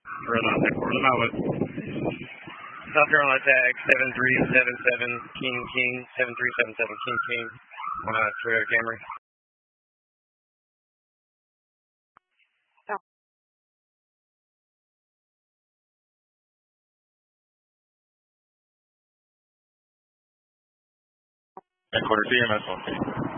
Rosales. South Carolina tag 7377 King 7377 King Toyota Camry. Headquarters CMS 1.